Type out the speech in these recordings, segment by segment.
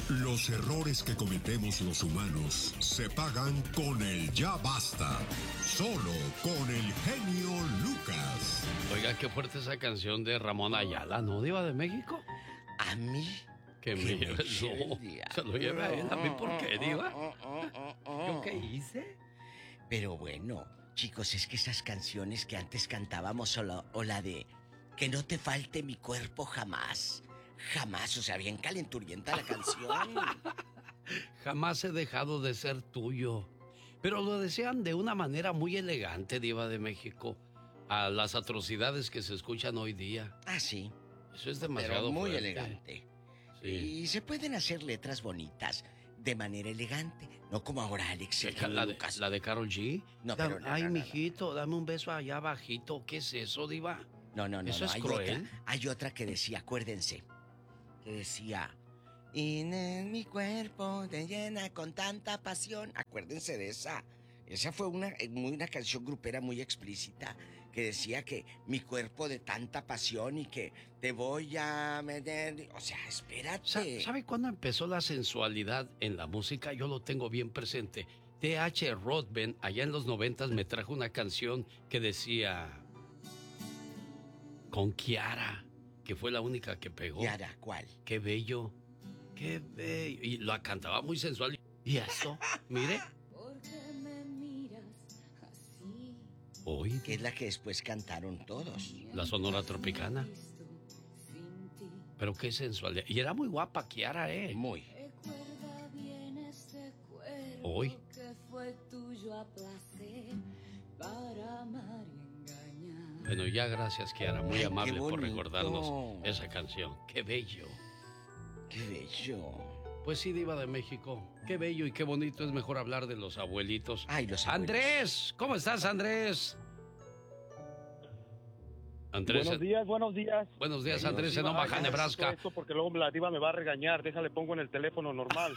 Los errores que cometemos los humanos se pagan con el ya basta. Solo con el genio Lucas. Oiga, qué fuerte esa canción de Ramón Ayala, ¿no? Diva de México. ¿A mí? Que me lleve, no, se lo lleve a él. ¿A mí por qué, Diva? ¿Yo qué hice? Pero bueno, chicos, es que esas canciones que antes cantábamos o la de Que no te falte mi cuerpo jamás. Jamás, o sea, bien calenturienta la canción. Jamás he dejado de ser tuyo. Pero lo decían de una manera muy elegante, Diva de México, a las atrocidades que se escuchan hoy día. Ah, sí. Eso es demasiado pero muy fuerte. elegante. Sí. Y se pueden hacer letras bonitas de manera elegante, no como ahora Alex. ¿La de Karol G? No, pero Ay, mijito, dame un beso allá abajito. ¿Qué es eso, Diva? No. ¿Eso es hay cruel? Hay otra que decía, acuérdense, que decía, y en mi cuerpo te llena con tanta pasión. Acuérdense de esa. Esa fue una canción grupera muy explícita que decía que mi cuerpo de tanta pasión y que te voy a meter. O sea, espérate. ¿Sabe cuándo empezó la sensualidad en la música? Yo lo tengo bien presente. T.H. Rodben, allá en los 90s, me trajo una canción que decía... Con Kiara, que fue la única que pegó. ¿Kiara cuál? Qué bello, qué bello. Y la cantaba muy sensual. ¿Y eso? Mire. Hoy. Que es la que después cantaron todos. La Sonora Tropicana. Pero qué sensualidad. Y era muy guapa Kiara, ¿eh? Muy. Hoy. Bueno, ya gracias, Kiara. Muy amable por recordarnos esa canción. Qué bello. Qué bello. Pues sí, Diva de México. Qué bello y qué bonito. Es mejor hablar de los abuelitos. Ay, los abuelos. Andrés, ¿cómo estás, Andrés? Buenos días. Buenos días, Andrés, en Omaha, Nebraska. Esto porque luego la Diva me va a regañar. Déjale, pongo en el teléfono normal.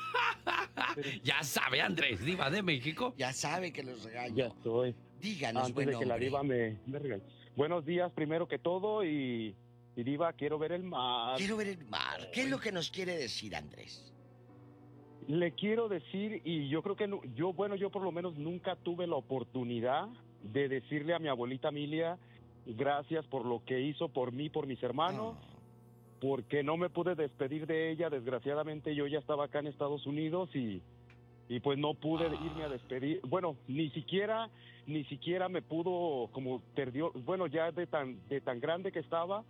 Ya sabe, Andrés, Diva de México. Ya sabe que los regaño. Ya estoy. Díganos, antes de que la Diva me regañe. Buenos días, primero que todo, y Diva, quiero ver el mar. Quiero ver el mar. ¿Qué es lo que nos quiere decir, Andrés? Le quiero decir, y yo creo que yo por lo menos nunca tuve la oportunidad de decirle a mi abuelita Emilia gracias por lo que hizo por mí, por mis hermanos, porque no me pude despedir de ella. Desgraciadamente yo ya estaba acá en Estados Unidos y pues no pude irme a despedir. Bueno, ni siquiera me pudo, como perdió, bueno, ya de tan grande que estaba,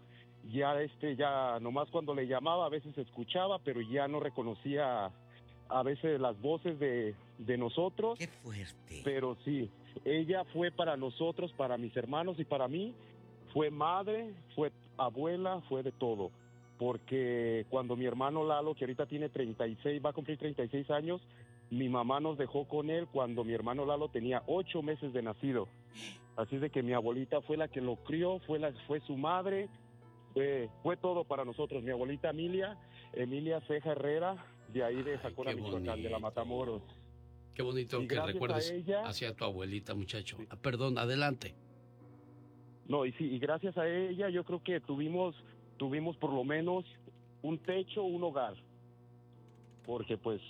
ya nomás cuando le llamaba a veces escuchaba, pero ya no reconocía a veces las voces de nosotros. ¡Qué fuerte! Pero sí, ella fue para nosotros, para mis hermanos y para mí, fue madre, fue abuela, fue de todo. Porque cuando mi hermano Lalo, que ahorita tiene 36, va a cumplir 36 años, mi mamá nos dejó con él cuando mi hermano Lalo tenía 8 meses de nacido. Así de que mi abuelita fue la que lo crió, fue su madre, fue todo para nosotros. Mi abuelita Emilia Ceja Herrera, de ahí de Jacona, Michoacán, de la Matamoros. Qué bonito que recuerdes hacia tu abuelita, muchacho. Sí. Perdón, adelante. No, y gracias a ella yo creo que tuvimos por lo menos un techo, un hogar. Porque pues,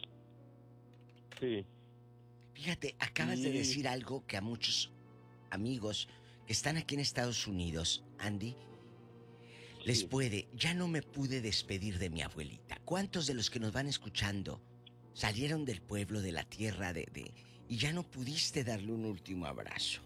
sí. Fíjate, acabas de decir algo que a muchos amigos que están aquí en Estados Unidos, Andy, les puede. Ya no me pude despedir de mi abuelita. ¿Cuántos de los que nos van escuchando salieron del pueblo, de la tierra, y ya no pudiste darle un último abrazo?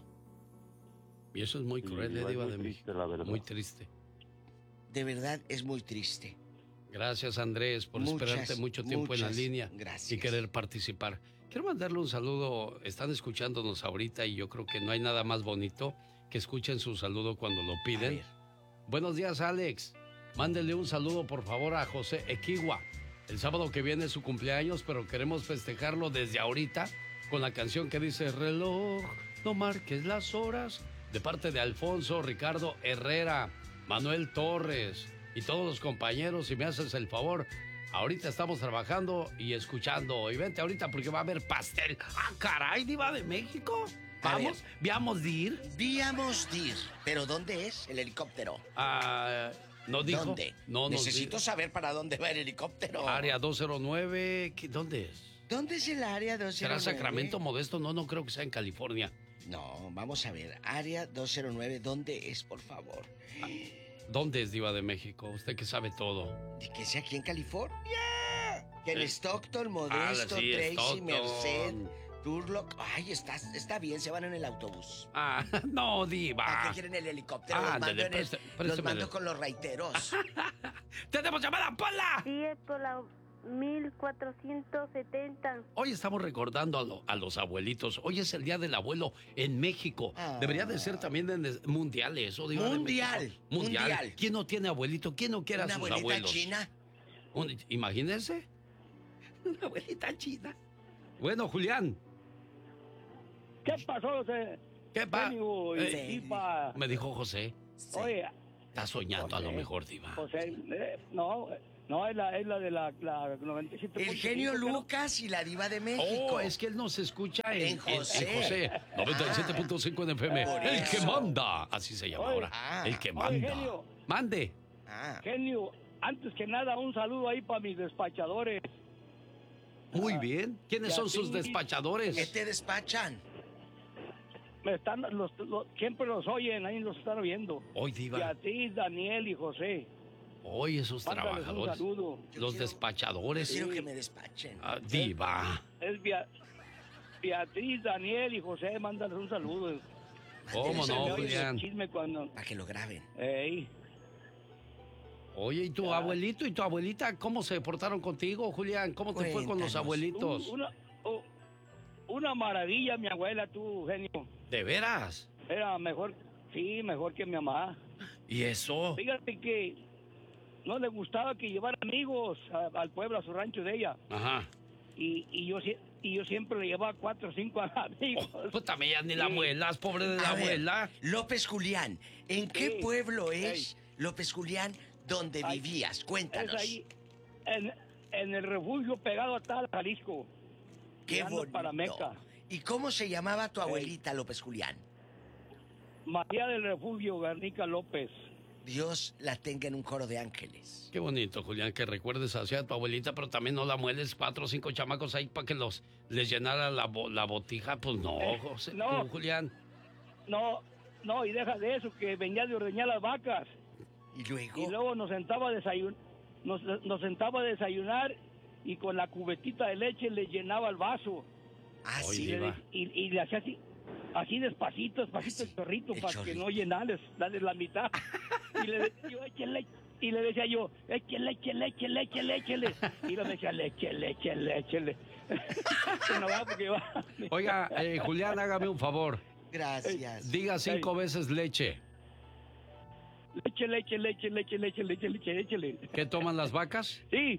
Y eso es muy cruel, Diva de México. Muy triste. De verdad, es muy triste. Gracias, Andrés, por esperarte mucho tiempo en la línea. Gracias. Y querer participar. Quiero mandarle un saludo. Están escuchándonos ahorita y yo creo que no hay nada más bonito que escuchen su saludo cuando lo piden. Buenos días, Alex. Mándele un saludo, por favor, a José Equigua. El sábado que viene es su cumpleaños, pero queremos festejarlo desde ahorita con la canción que dice Reloj, no marques las horas, de parte de Alfonso, Ricardo Herrera, Manuel Torres y todos los compañeros. Si me haces el favor, ahorita estamos trabajando y escuchando. Y vente ahorita porque va a haber pastel. ¡Ah, caray, Diva de México! ¿Vamos? ¿Víamos de ir? Víamos de ir. ¿Pero dónde es el helicóptero? ¿No dijo? ¿Dónde? No, Necesito saber para dónde va el helicóptero. Área 209, ¿dónde es? ¿Dónde es el área 209? ¿Será Sacramento, Modesto? No creo que sea en California. No, vamos a ver. Área 209, ¿dónde es, por favor? ¿Dónde es, Diva de México? Usted que sabe todo. ¿De que sea aquí en California? Que en Stockton, Modesto, sí, Tracy, Stockton. Merced, Turlock. Ay, está bien, se van en el autobús. No, Diva. ¿Para qué quieren el helicóptero? Ándale, Los préstemelo. mando con los raiteros. ¡Tenemos llamada, Pola! Sí, es por la 1470. Hoy estamos recordando a los abuelitos. Hoy es el Día del Abuelo en México. Debería de ser también mundial eso, Diva de México. Mundial. ¿Quién no tiene abuelito? ¿Quién no quiere a sus abuelos? ¿Una abuelita china? Imagínense. Una abuelita china. Bueno, Julián. ¿Qué pasó, José? ¿Qué pasa? Diva? Me dijo José. Sí. Oye, Está soñando José, a lo mejor, Diva. José, no, es la de la 97. El genio Lucas y la Diva de México. Oh, es que él nos escucha en José. 97.5 en FM. Por El que eso. manda. Así se llama ahora. El que manda. genio. Mande. Genio, antes que nada, un saludo ahí para mis despachadores. Muy bien. ¿Quiénes son sus ¿Qué despachadores? te despachan? Siempre los oyen, ahí los están viendo. Hoy, Diva. Beatriz, Daniel y José. Hoy esos Mándales un trabajadores. saludo. Los despachadores. Quiero que me despachen. Diva. Es Beatriz, Daniel y José, mándales un saludo. ¿Cómo Se me no, oye Julián? el chisme cuando... Para que lo graben. Ey. Oye, ¿y tu abuelito y tu abuelita cómo se portaron contigo, Julián? ¿Cómo te fue con los Cuéntanos. abuelitos? Una maravilla, mi abuela, tú, genio. ¿De veras? Era mejor que mi mamá. ¿Y eso? Fíjate que no le gustaba que llevara amigos al pueblo, a su rancho de ella. Ajá. Y yo siempre le llevaba 4 o 5 amigos. Pues también ya ni la muelas, pobre de la A ver, abuela. López Julián, ¿en qué Sí. pueblo es, López Julián, donde Ahí. vivías? Es Cuéntanos. ahí, en el refugio pegado a tal Jalisco. Qué tirando bonito. para Meca. ¿Y cómo se llamaba tu abuelita, López Julián? María del Refugio Garnica López. Dios la tenga en un coro de ángeles. Qué bonito, Julián, que recuerdes así a tu abuelita, pero también no la mueles 4 o 5 chamacos ahí para que les llenara la botija. Pues no, José, no. tú, Julián. No, y deja de eso, que venía de ordeñar las vacas. Y luego, Y luego nos sentaba a desayunar y con la cubetita de leche le llenaba el vaso. Oye, sí. Diva. Y le hacía así despacito el chorrito el para que chorrito. no llenarles, darles la mitad. Y le decía yo, échale. Y le decía yo, échale. Y ella me decía, échale. Se enojaba porque iba. Oiga, Julián, hágame un favor. Gracias. Diga 5 veces leche. Échale. ¿Qué toman las vacas? Sí.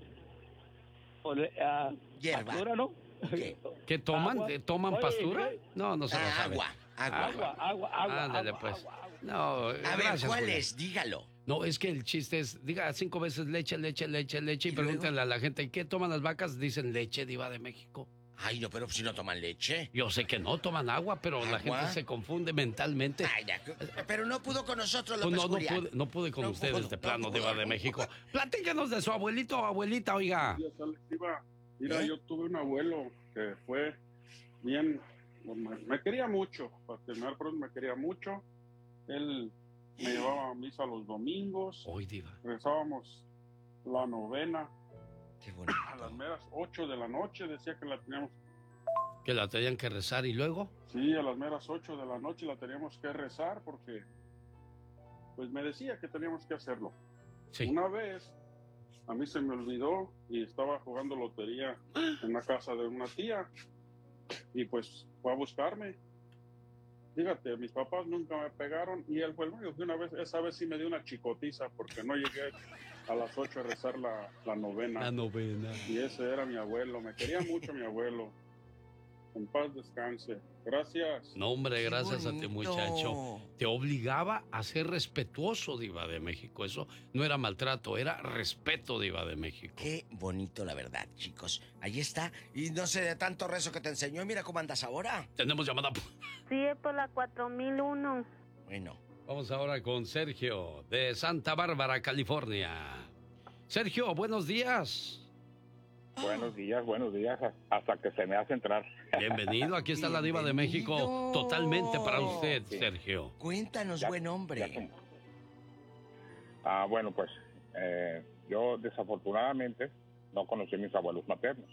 Hierba. Pastura, ¿no? ¿Qué toman? Agua. ¿Toman Oye, pastura? No se lo sabe. Agua. Ándale, agua, pues. agua. No, A ver, gracias, ¿cuál Julián. es? Dígalo. No, es que el chiste es, diga 5 veces leche, y ¿Y pregúntale luego? a la gente, ¿qué toman las vacas? Dicen leche, Diva de México. Ay, no, pero si no toman leche. Yo sé que no toman agua, pero la ¿Agua? gente se confunde mentalmente. Ay, pero no pudo con nosotros, Pues López Julián. no pude con No ustedes pudo, de no plano, pudo. Diva de México. Platícanos de su abuelito o abuelita, oiga. Días, Alex Diva. Mira, ¿Eh? yo tuve un abuelo que fue bien, me quería mucho, para terminar pronto me quería mucho. Él me llevaba a misa los domingos, Hoy, Diva. rezábamos la novena Qué bonito. a las meras 8 de la noche, decía que la teníamos, Que la tenían que rezar y luego. sí, a las meras 8 de la noche la teníamos que rezar porque, pues me decía que teníamos que hacerlo. Sí. Una vez a mí se me olvidó y estaba jugando lotería en la casa de una tía y pues fue a buscarme. Fíjate, mis papás nunca me pegaron y él fue el único que una vez, esa vez sí me dio una chicotiza porque no llegué a las 8 a rezar la novena. La novena. Y ese era mi abuelo, me quería mucho mi abuelo. En paz descanse. Gracias. No, hombre, Qué gracias a ti, bonito. muchacho. Te obligaba a ser respetuoso, Diva de México. Eso no era maltrato, era respeto, Diva de México. Qué bonito, la verdad, chicos. Ahí está. Y no sé de tanto rezo que te enseñó. Mira cómo andas ahora. Tenemos llamada. Sí, es por la 4001. Bueno, Vamos ahora con Sergio, de Santa Bárbara, California. Sergio, buenos días. Buenos días, hasta que se me hace entrar. Bienvenido, aquí está la Diva de México, totalmente para usted, Sí. Sergio. Cuéntanos, buen hombre. Bueno, pues yo desafortunadamente no conocí a mis abuelos maternos,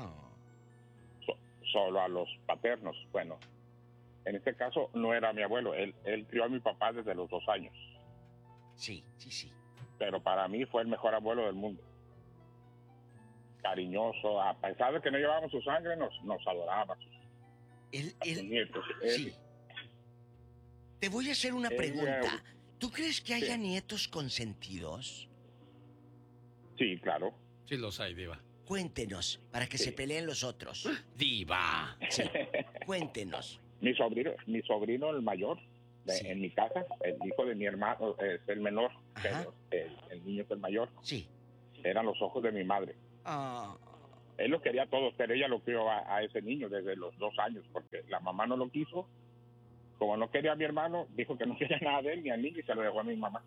solo a los paternos. Bueno, en este caso no era mi abuelo, él crió a mi papá desde los 2 años. Sí. Pero para mí fue el mejor abuelo del mundo. Cariñoso, a pesar de que no llevábamos su sangre, nos adoraba. Él, Sus nietos. sí. Te voy a hacer una pregunta. ¿Tú crees que haya nietos consentidos? Sí, claro. Sí los hay, Diva. Cuéntenos, para que se peleen los otros. Diva. Sí, cuéntenos. Mi sobrino el mayor, en mi casa, el hijo de mi hermano es el menor, pero el niño es el mayor. Sí. Eran los ojos de mi madre. Él lo quería todo, pero ella lo crió a ese niño desde los 2 años, porque la mamá no lo quiso. Como no quería a mi hermano, dijo que no quería nada de él ni al niño y se lo dejó a mi mamá.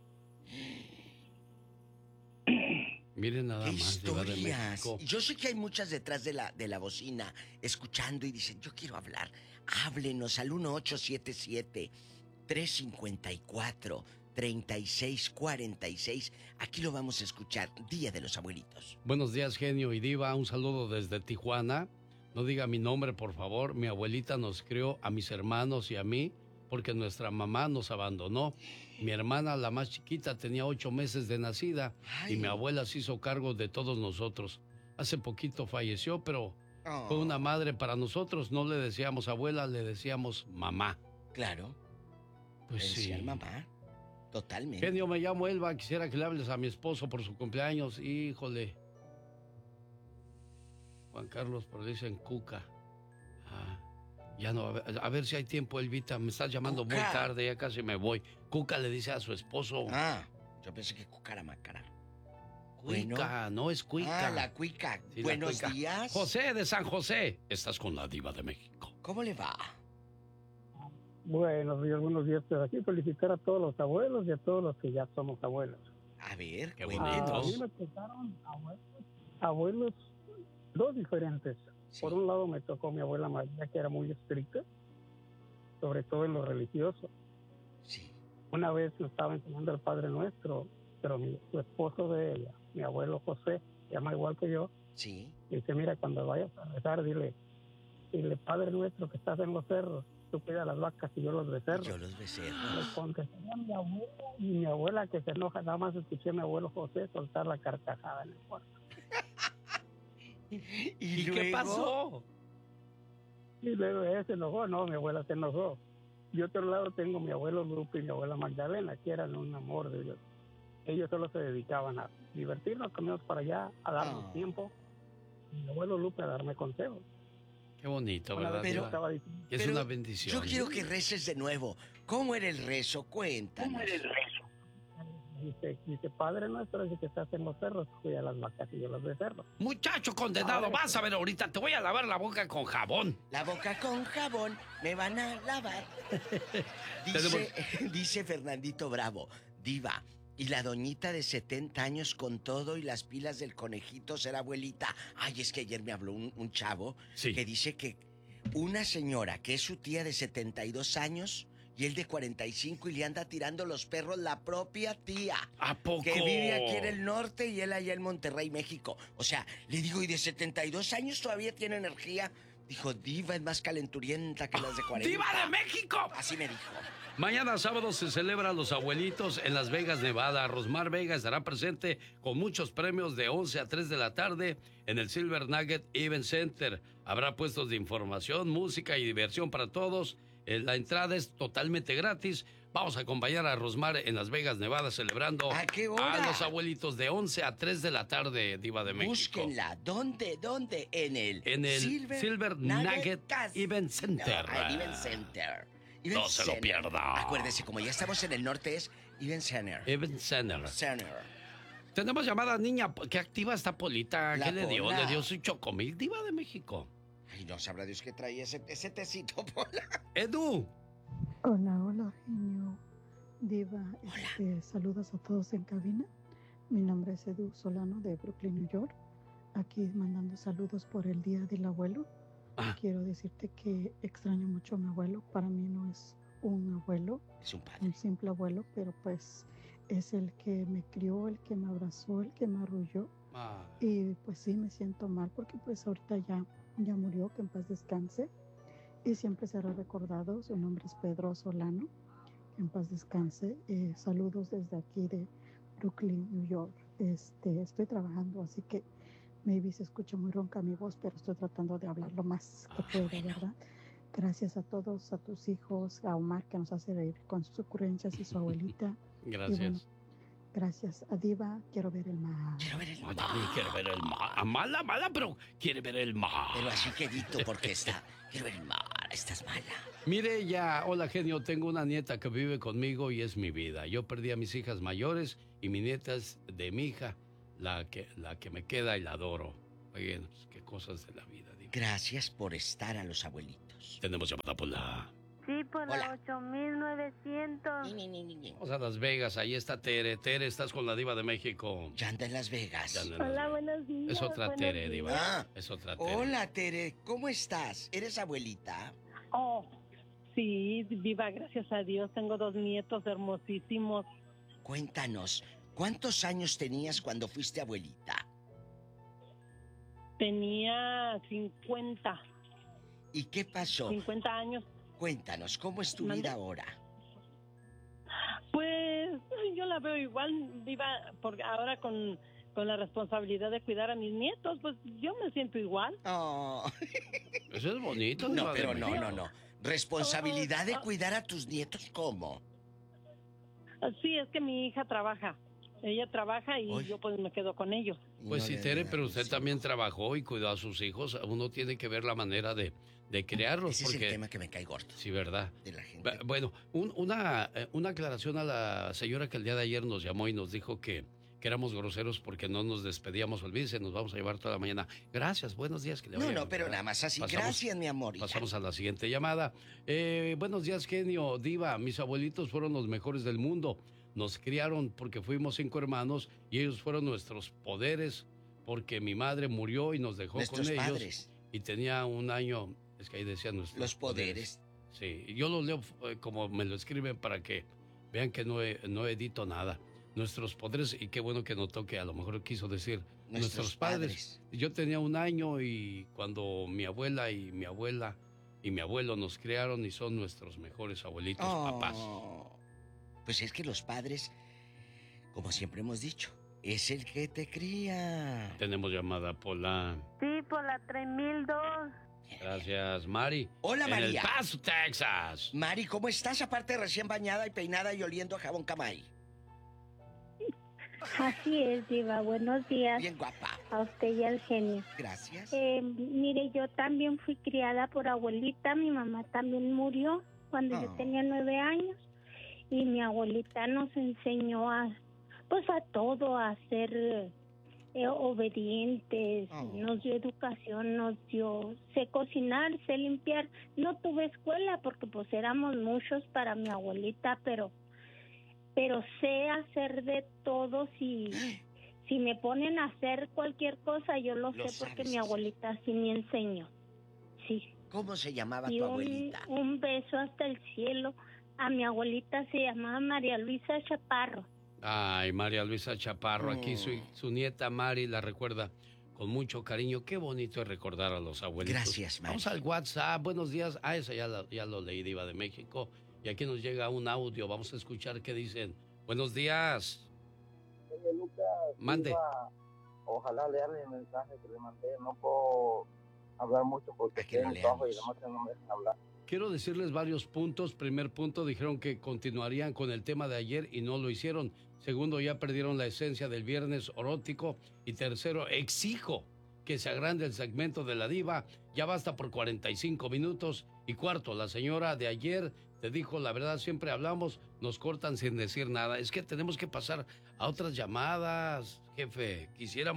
Miren nada ¿Qué más, Diva de historias? México. Yo sé que hay muchas detrás de la bocina, escuchando y dicen, yo quiero hablar. Háblenos al 1877-354-3646. Aquí lo vamos a escuchar, Día de los Abuelitos. Buenos días, genio y Diva. Un saludo desde Tijuana. No diga mi nombre, por favor. Mi abuelita nos crió a mis hermanos y a mí porque nuestra mamá nos abandonó. Mi hermana, la más chiquita, tenía 8 meses de nacida y mi abuela se hizo cargo de todos nosotros. Hace poquito falleció, pero fue una madre para nosotros. No le decíamos abuela, le decíamos mamá. Claro. Pues sí. Mamá. Totalmente. Genio, me llamo Elba. Quisiera que le hables a mi esposo por su cumpleaños. Híjole. Juan Carlos, pero dicen Cuca. Ya no, a ver si hay tiempo, Elvita. Me estás llamando Cuca. muy tarde, ya casi me voy. Cuca le dice a su esposo. Yo pensé que Cucaramácara. Cuica, no es Cuica. La Cuica. Sí, la Buenos Cuica. días. José de San José. Estás con la Diva de México. ¿Cómo le va? Buenos días. Pues aquí felicitar a todos los abuelos y a todos los que ya somos abuelos. A ver, qué A bonitos. mí me tocaron abuelos dos diferentes. Por un lado me tocó mi abuela María, que era muy estricta, sobre todo en lo religioso. Una vez me estaba enseñando el Padre Nuestro, pero su esposo de ella, mi abuelo José, se llama igual que yo, dice, mira, cuando vayas a rezar, dile, Padre Nuestro que estás en los cerros, tú cuida las vacas y yo los becerros. Yo los becerros. Le contestaría mi abuela, y mi abuela que se enoja, nada más escuché a mi abuelo José soltar la carcajada en el cuarto. ¿Y qué pasó? Y luego ella se enojó, no, mi abuela se enojó. Y otro lado tengo mi abuelo Lupe y mi abuela Magdalena, que eran un amor de Dios. Ellos solo se dedicaban a divertirnos, comíamos para allá, a darnos tiempo. Y mi abuelo Lupe a darme consejos. Qué bonito, Una ¿verdad? vez yo Diva? estaba diciendo, Es Pero una bendición. Yo quiero que reces de nuevo. ¿Cómo era el rezo? Cuéntanos. dice, Padre Nuestro, dice que estás en los cerros, cuida las vacas y yo los becerros. Muchacho condenado, vas a ver ahorita, te voy a lavar la boca con jabón. La boca con jabón me van a lavar. Dice Fernandito Bravo, Diva, y la doñita de 70 años con todo y las pilas del conejito será abuelita. Ay, es que ayer me habló un chavo que dice que una señora que es su tía de 72 años y él de 45 y le anda tirando los perros la propia tía. ¿A poco? Que vive aquí en el norte y él allá en Monterrey, México. O sea, le digo, ¿y de 72 años todavía tiene energía? Dijo, Diva es más calenturienta que las de 40. ¡Diva de México! Así me dijo. Mañana sábado se celebra Los Abuelitos en Las Vegas, Nevada. Rosmar Vega estará presente con muchos premios de 11 a 3 de la tarde en el Silver Nugget Event Center. Habrá puestos de información, música y diversión para todos. La entrada es totalmente gratis. Vamos a acompañar a Rosmar en Las Vegas, Nevada, celebrando ¿A qué hora? a Los Abuelitos de 11 a 3 de la tarde, Diva de México. Búsquenla. ¿Dónde? En el Silver Nugget Event Center. No, el Event Center. No se lo pierda. Acuérdese, como ya estamos en el norte, es Event Center. Event Center. Tenemos llamada, niña. ¿Qué activa está Polita? La ¿Qué le dio? Pola. Le dio su chocomil, Diva de México. Ay, no sabrá Dios que traía ese tecito, Pola. Edu. Hola, genio. Diva, saludos a todos en cabina. Mi nombre es Edu Solano de Brooklyn, New York. Aquí mandando saludos por el Día del Abuelo. Quiero decirte que extraño mucho a mi abuelo. Para mí no es un abuelo, es un simple abuelo, pero pues es el que me crió, el que me abrazó, el que me arrulló. Y pues sí, me siento mal porque pues ahorita ya murió, que en paz descanse. Y siempre será recordado. Su nombre es Pedro Solano. En paz descanse. Saludos desde aquí de Brooklyn, New York. Estoy trabajando, así que maybe se escucha muy ronca mi voz, pero estoy tratando de hablar lo más que puedo, ¿verdad? Gracias a todos, a tus hijos, a Omar, que nos hace reír con sus ocurrencias, y su abuelita. Gracias. Bueno, gracias a Diva. Quiero ver el mar. Quiero ver el mar. Quiero ver el mar. Mala, pero quiere ver el mar. Pero así quedito, porque está. Quiero ver el mar. Estás mala. Mire ella, hola genio, tengo una nieta que vive conmigo y es mi vida. Yo perdí a mis hijas mayores y mi nieta es de mi hija, la que me queda y la adoro. Oigan, pues, qué cosas de la vida. Diva. Gracias por estar a los abuelitos. Tenemos llamada por la... Sí, por la 8900. Vamos a Las Vegas, ahí está Tere. Tere, estás con la Diva de México. Ya anda en Las Vegas. Hola, buenos días. Es otra Tere, Diva. Es otra Tere. Hola, Tere, ¿cómo estás? ¿Eres abuelita? Oh, sí, Diva, gracias a Dios. Tengo 2 nietos hermosísimos. Cuéntanos, ¿cuántos años tenías cuando fuiste abuelita? Tenía 50. ¿Y qué pasó? 50 años. Cuéntanos, ¿cómo es tu vida ahora? Pues yo la veo igual, Diva, porque ahora con la responsabilidad de cuidar a mis nietos, pues yo me siento igual. Oh. Eso es bonito. No, pero no. Responsabilidad de cuidar a tus nietos, ¿cómo? Sí, es que mi hija trabaja. Ella trabaja y yo pues me quedo con ellos. Pues sí, Tere, pero usted también trabajó y cuidó a sus hijos. Uno tiene que ver la manera de criarlos. Ese porque... es el tema que me cae gordo. Sí, ¿verdad? De la gente. Bueno, una aclaración a la señora que el día de ayer nos llamó y nos dijo que éramos groseros porque no nos despedíamos. Olvídese, nos vamos a llevar toda la mañana. Gracias, buenos días. Que le vaya No, pero nada más así. Gracias, mi amor. Pasamos a la siguiente llamada. Buenos días, genio, Diva. Mis abuelitos fueron los mejores del mundo. Nos criaron porque fuimos 5 hermanos y ellos fueron nuestros poderes porque mi madre murió y nos dejó con ellos. Padres. Y tenía 1 año, es que ahí decía nuestros poderes. Sí, yo lo leo como me lo escriben para que vean que no edito nada. Nuestros poderes, y qué bueno que notó que a lo mejor quiso decir nuestros padres. Yo tenía 1 año y cuando mi abuela y mi abuelo nos criaron y son nuestros mejores abuelitos, papás. Pues es que los padres, como siempre hemos dicho, es el que te cría. Tenemos llamada por la... Sí, por la 3002. Gracias, Mari. Hola, María. En El Paso, Texas. Mari, ¿cómo estás? Aparte de recién bañada y peinada y oliendo a jabón Camay. Así es, Diva. Buenos días. Bien guapa. A usted y al genio. Gracias. Mire, yo también fui criada por abuelita. Mi mamá también murió cuando yo tenía 9 años. Y mi abuelita nos enseñó a todo, a ser obedientes. Nos dio educación, sé cocinar, sé limpiar. No tuve escuela porque pues éramos muchos para mi abuelita, pero sé hacer de todo. Si me ponen a hacer cualquier cosa, yo lo sé porque mi abuelita sí me enseñó. Sí. ¿Cómo se llamaba tu abuelita? Un beso hasta el cielo. A mi abuelita se llamaba María Luisa Chaparro. Ay, María Luisa Chaparro. Aquí su nieta Mari la recuerda con mucho cariño. Qué bonito es recordar a los abuelitos. Gracias, Mari. Vamos al WhatsApp. Buenos días. Esa ya lo leí, Diva de México. Y aquí nos llega un audio. Vamos a escuchar qué dicen. Buenos días. Oye, Lucas. Mande. Diva, ojalá leerle el mensaje que le mandé. No puedo hablar mucho porque estoy en el trabajo y además no me dejan hablar. Quiero decirles varios puntos. Primer punto, dijeron que continuarían con el tema de ayer y no lo hicieron. Segundo, ya perdieron la esencia del viernes erótico. Y tercero, exijo que se agrande el segmento de la Diva. Ya basta por 45 minutos. Y cuarto, la señora de ayer te dijo la verdad, siempre hablamos, nos cortan sin decir nada. Es que tenemos que pasar a otras llamadas, jefe. Quisiéramos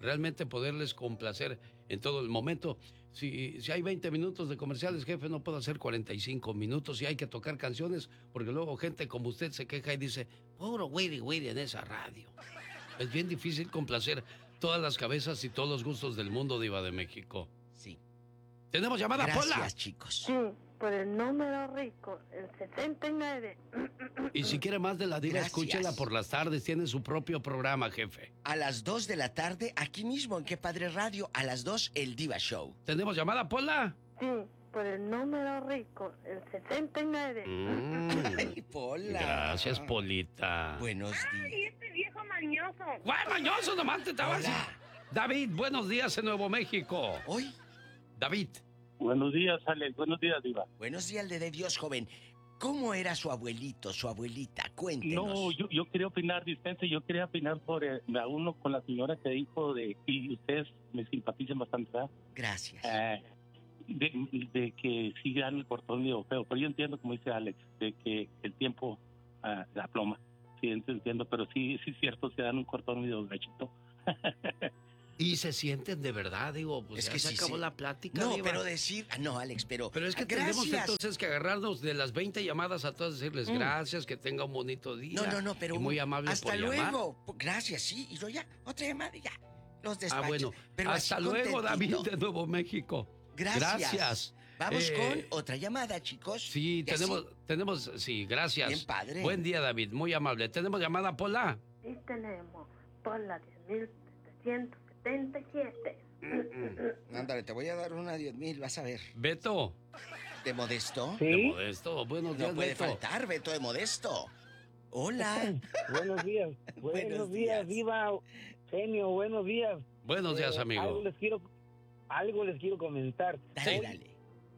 realmente poderles complacer en todo el momento. Si hay 20 minutos de comerciales, jefe, no puedo hacer 45 minutos y hay que tocar canciones, porque luego gente como usted se queja y dice, puro wiri en esa radio. Es bien difícil complacer todas las cabezas y todos los gustos del mundo, Diva de México. Sí. Tenemos llamada, Pola. Gracias, chicos. Sí, por el número rico, el 79. Y si quiere más de la Diva, escúchela por las tardes. Tiene su propio programa, jefe. A las 2 de la tarde, aquí mismo en Qué Padre Radio, a las 2, el Diva Show. ¿Tenemos llamada, Pola? Sí, por el número rico, el 79. Ay, Pola. Gracias, Polita. Buenos días. Ay, este viejo mañoso. ¡Guay, mañoso! Nomás te estaba así. David, buenos días en Nuevo México. ¿Hoy? David. Buenos días, Alex. Buenos días, Diva. Buenos días, de Dios, joven. ¿Cómo era su abuelito, su abuelita? Cuéntenos. No, yo quería opinar, dispense, yo quería opinar por a uno con la señora que dijo y ustedes me simpatizan bastante, ¿verdad? Gracias. De que sí dan el cortón medio feo, pero yo entiendo, como dice Alex, de que el tiempo la ploma. Sí, entiendo, pero sí es cierto, se dan un cortón medio gachito. Y se sienten de verdad, digo, pues es ya que se acabó la plática. No, Diva. pero decir... No, Alex, pero es que tenemos entonces que agarrarnos de las 20 llamadas a todas, decirles gracias, que tenga un bonito día. No, pero... Y muy amable hasta por luego. Llamar. Gracias, sí. Y luego ya, otra llamada y ya. Los despachos. Bueno. Pero hasta luego, David, de Nuevo México. Gracias. Vamos con otra llamada, chicos. Sí, tenemos, sí, gracias. Bien padre. Buen día, David, muy amable. ¿Tenemos llamada, Pola? Sí, tenemos. Pola 10.777. Ándale, te voy a dar una 10,000, vas a ver. Beto. ¿De Modesto? ¿Sí? De Modesto, buenos días, no puede Beto. faltar, Beto de Modesto. Hola. Buenos días. Buenos días, Diva. Genio, buenos días. Buenos días, amigo. Algo les quiero comentar. Dale.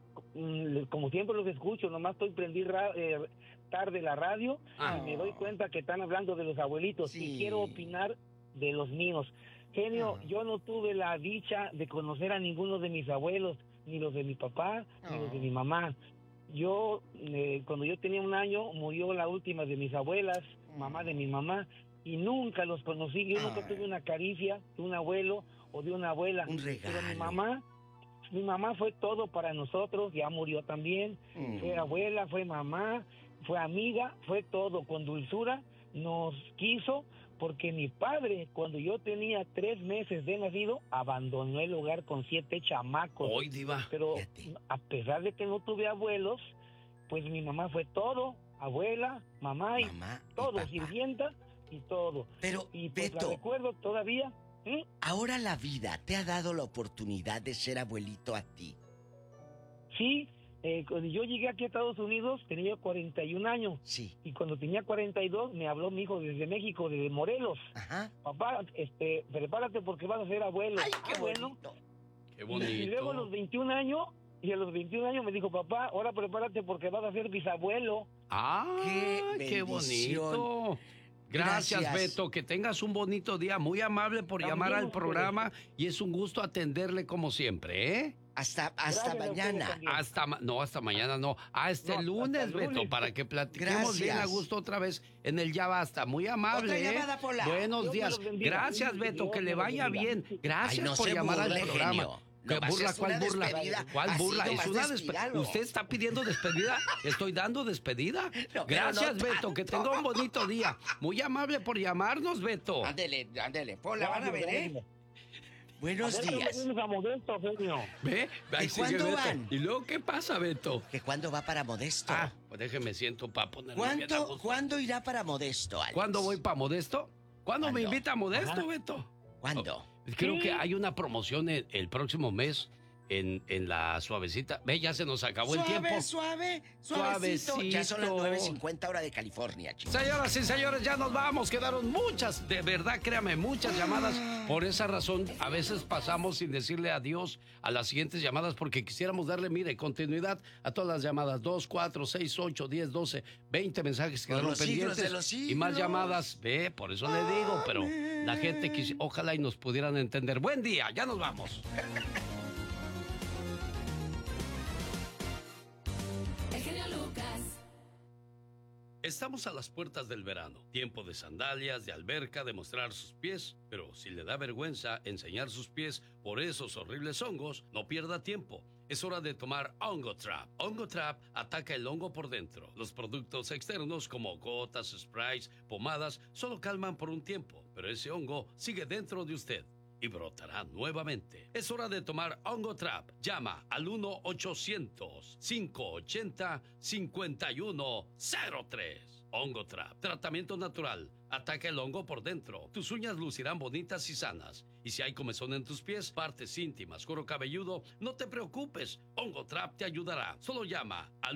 Como siempre los escucho, nomás estoy prendí tarde la radio y me doy cuenta que están hablando de los abuelitos y quiero opinar de los míos. Genio, yo no tuve la dicha de conocer a ninguno de mis abuelos, ni los de mi papá, ni los de mi mamá. Yo, cuando yo tenía 1 año, murió la última de mis abuelas, mamá de mi mamá, y nunca los conocí. Yo nunca tuve una caricia de un abuelo o de una abuela. Un regalo. Pero mi mamá fue todo para nosotros, ya murió también. Fue abuela, fue mamá, fue amiga, fue todo. Con dulzura nos quiso, porque mi padre, cuando yo tenía 3 meses de nacido, abandonó el hogar con 7 chamacos. ¡Ay, Diva! Pero a pesar de que no tuve abuelos, pues mi mamá fue todo, abuela, mamá y todo, sirvienta y todo. Pero, y pues Beto, la recuerdo todavía. Ahora la vida te ha dado la oportunidad de ser abuelito a ti. Sí. Cuando yo llegué aquí a Estados Unidos tenía 41 años. Sí. Y cuando tenía 42 me habló mi hijo desde México, desde Morelos. Ajá. Papá, prepárate porque vas a ser abuelo. Ay, qué bueno. Qué bonito. Y luego a los 21 años, me dijo, papá, ahora prepárate porque vas a ser bisabuelo. ¡Ah! ¡Qué bonito! Gracias, Beto. Que tengas un bonito día. Muy amable por llamar al programa y es un gusto atenderle como siempre, ¿eh? Hasta mañana. Hasta mañana no. Hasta el lunes, Beto, para que platiquemos bien a gusto otra vez en el Ya Basta. Muy amable, Otra llamada, Pola. Buenos días. Gracias, Beto, que le vaya bien. Gracias por llamar al programa. ¿Qué burla? ¿Cuál burla? ¿Cuál burla? Es una despedida. ¿Usted está pidiendo despedida? Estoy dando despedida. Gracias, Beto. Que tenga un bonito día. Muy amable por llamarnos, Beto. Ándele. Pola, van a ver, ¿eh? Buenos días. A Modesto, genio. ¿Ve? ¿Y cuándo van? ¿Y luego qué pasa, Beto? ¿Que cuándo va para Modesto? Pues déjeme siento para ponerme bien a gusto. ¿Cuándo irá para Modesto, Alex? ¿Cuándo voy para Modesto? ¿Cuándo me invita a Modesto, Beto? ¿Cuándo? Creo que hay una promoción el próximo mes en la Suavecita. Ve, ya se nos acabó el tiempo. Suavecito. Ya son las 9:50 hora de California, chicos. Señoras y señores, ya nos vamos. Quedaron muchas, de verdad, créame, muchas llamadas. Por esa razón, a veces pasamos sin decirle adiós a las siguientes llamadas porque quisiéramos darle, mire, continuidad a todas las llamadas. 2, 4, 6, 8, 10, 12, 20 mensajes quedaron pendientes. Y más llamadas. Ve, por eso le digo, pero la gente ojalá y nos pudieran entender. Buen día, ya nos vamos. Estamos a las puertas del verano, tiempo de sandalias, de alberca, de mostrar sus pies, pero si le da vergüenza enseñar sus pies por esos horribles hongos, no pierda tiempo. Es hora de tomar Ongotrap. Ongotrap ataca el hongo por dentro. Los productos externos como gotas, sprays, pomadas solo calman por un tiempo, pero ese hongo sigue dentro de usted y brotará nuevamente. Es hora de tomar Ongotrap. Llama al 1-800-580-5103. Ongotrap, tratamiento natural. Ataca el hongo por dentro. Tus uñas lucirán bonitas y sanas. Y si hay comezón en tus pies, partes íntimas, cuero cabelludo, no te preocupes. Ongotrap te ayudará. Solo llama al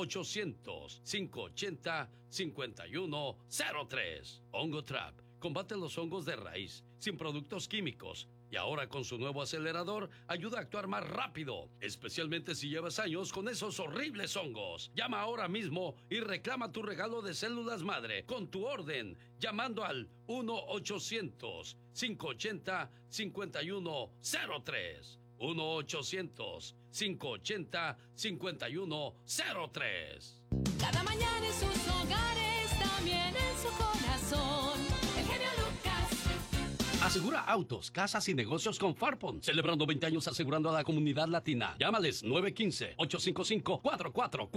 1-800-580-5103. Ongotrap combate los hongos de raíz, sin productos químicos. Y ahora con su nuevo acelerador, ayuda a actuar más rápido, especialmente si llevas años con esos horribles hongos. Llama ahora mismo y reclama tu regalo de células madre con tu orden, llamando al 1-800-580-5103. 1-800-580-5103. Cada mañana en sus hogares, también en su corazón. El genio Lucas. Asegura autos, casas y negocios con Farpon. Celebrando 20 años asegurando a la comunidad latina. Llámales 915-855-4444.